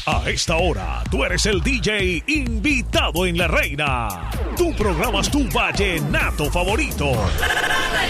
A esta hora, tú eres el DJ invitado en La Reina. Tú programas tu vallenato favorito.